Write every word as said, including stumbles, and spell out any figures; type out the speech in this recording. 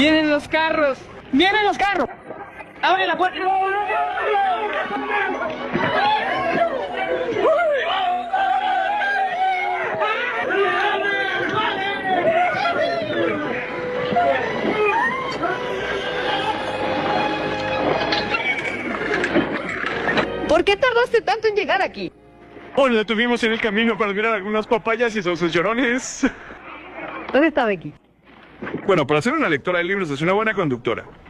Vienen los carros. Vienen los carros. Abre la puerta. ¿Por qué tardaste tanto en llegar aquí? Oh, la tuvimos en el camino para mirar algunas papayas y esos llorones. ¿Dónde está Becky? Bueno, para ser una lectora de libros es una buena conductora.